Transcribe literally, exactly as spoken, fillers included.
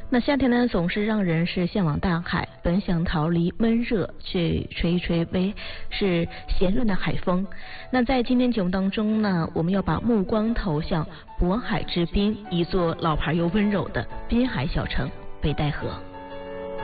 那夏天呢，总是让人是向往大海，本想逃离闷热，去吹一吹微是咸润的海风。那在今天节目当中呢，我们要把目光投向渤海之滨，一座老牌又温柔的滨海小城北戴河。